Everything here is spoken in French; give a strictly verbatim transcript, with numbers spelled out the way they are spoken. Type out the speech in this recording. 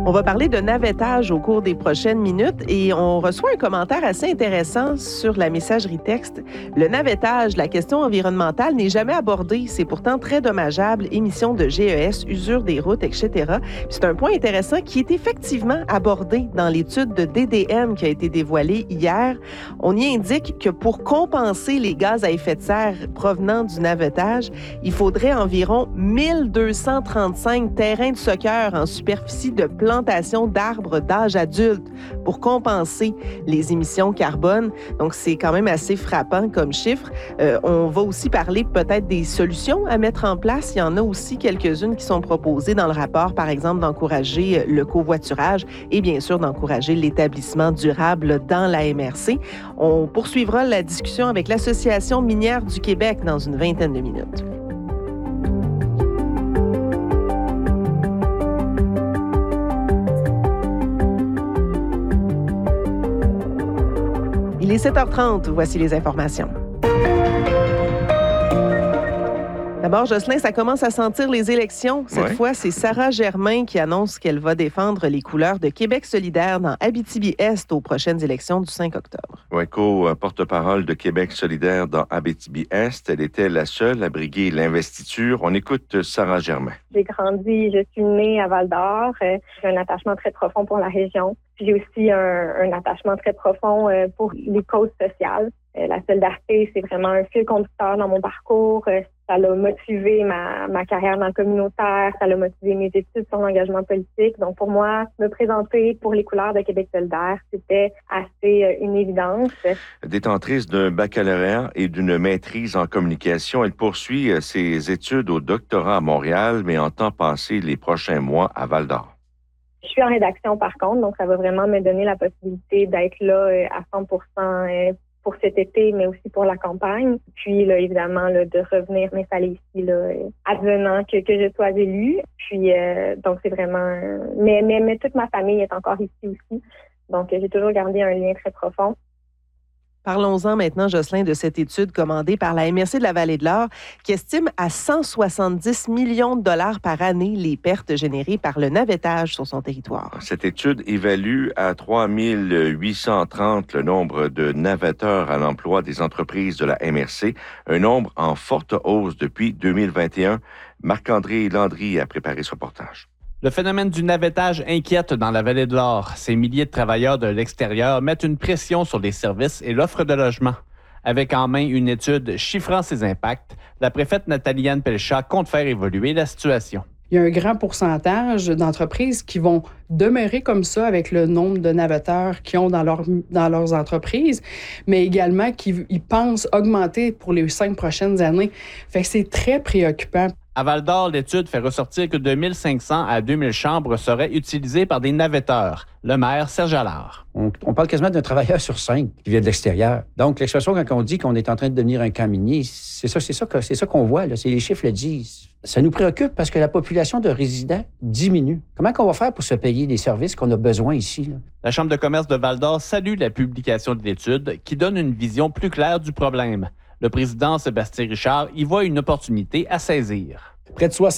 On va parler de navettage au cours des prochaines minutes et on reçoit un commentaire assez intéressant sur la messagerie texte. Le navettage, la question environnementale n'est jamais abordée. C'est pourtant très dommageable. Émissions de G E S, usure des routes, et cetera. Puis c'est un point intéressant qui est effectivement abordé dans l'étude de D D M qui a été dévoilée hier. On y indique que pour compenser les gaz à effet de serre provenant du navettage, il faudrait environ mille deux cent trente-cinq terrains de soccer en superficie de plantation d'arbres d'âge adulte pour compenser les émissions carbone. Donc, c'est quand même assez frappant comme chiffre. Euh, on va aussi parler peut-être des solutions à mettre en place. Il y en a aussi quelques-unes qui sont proposées dans le rapport, par exemple, d'encourager le covoiturage et bien sûr d'encourager l'établissement durable dans la M R C. On poursuivra la discussion avec l'Association minière du Québec dans une vingtaine de minutes. Il est sept heures trente, voici les informations. D'abord, Jocelyn, ça commence à sentir les élections. Cette ouais. fois, c'est Sarah Germain qui annonce qu'elle va défendre les couleurs de Québec solidaire dans Abitibi-Est aux prochaines élections du cinq octobre. Oui, co-porte-parole de Québec solidaire dans Abitibi-Est. Elle était la seule à briguer l'investiture. On écoute Sarah Germain. J'ai grandi, je suis née à Val-d'Or. J'ai un attachement très profond pour la région. J'ai aussi un, un attachement très profond pour les causes sociales. La solidarité, c'est vraiment un fil conducteur dans mon parcours. Ça l'a motivé ma, ma carrière dans le communautaire, ça l'a motivé mes études sur l'engagement politique. Donc, pour moi, me présenter pour les couleurs de Québec solidaire, c'était assez une évidence. Détentrice d'un baccalauréat et d'une maîtrise en communication, elle poursuit ses études au doctorat à Montréal, mais entend passer les prochains mois à Val-d'Or. Je suis en rédaction, par contre, donc ça va vraiment me donner la possibilité d'être là à cent pour cent pour cet été, mais aussi pour la campagne. Puis, là, évidemment, là, de revenir m'installer ici, là, advenant que, que je sois élue. Puis, euh, donc, c'est vraiment... Mais, mais, mais toute ma famille est encore ici aussi. Donc, j'ai toujours gardé un lien très profond. Parlons-en maintenant, Jocelyn, de cette étude commandée par la M R C de la Vallée-de-l'Or qui estime à cent soixante-dix millions de dollars par année les pertes générées par le navettage sur son territoire. Cette étude évalue à trois mille huit cent trente le nombre de navetteurs à l'emploi des entreprises de la M R C, un nombre en forte hausse depuis deux mille vingt et un. Marc-André Landry a préparé ce reportage. Le phénomène du navettage inquiète dans la Vallée-de-l'Or. Ces milliers de travailleurs de l'extérieur mettent une pression sur les services et l'offre de logement. Avec en main une étude chiffrant ces impacts, la préfète Nathalie-Anne Pelchat compte faire évoluer la situation. Il y a un grand pourcentage d'entreprises qui vont demeurer comme ça avec le nombre de navetteurs qu'ils ont dans, leur, dans leurs entreprises, mais également qui ils pensent augmenter pour les cinq prochaines années. Fait que c'est très préoccupant. À Val-d'Or, l'étude fait ressortir que de mille cinq cents à deux mille chambres seraient utilisées par des navetteurs. Le maire, Serge Allard. On, on parle quasiment d'un travailleur sur cinq qui vient de l'extérieur. Donc, l'expression quand on dit qu'on est en train de devenir un camp minier, c'est ça, c'est ça, que, c'est ça qu'on voit, là. C'est les chiffres le disent. Ça nous préoccupe parce que la population de résidents diminue. Comment qu'on va faire pour se payer des services qu'on a besoin ici, là? La Chambre de commerce de Val-d'Or salue la publication de l'étude qui donne une vision plus claire du problème. Le président Sébastien Richard y voit une opportunité à saisir. Près de soixante